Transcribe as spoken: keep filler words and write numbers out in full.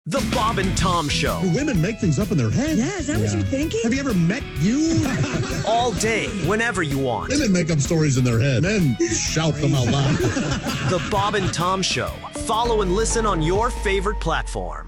The Bob and Tom Show. Do women make things up in their head? Yeah, is that what you're thinking? Have you ever met you? All day, whenever you want. Women make up stories in their head. Men shout them out loud. The Bob and Tom Show. Follow and listen on your favorite platform.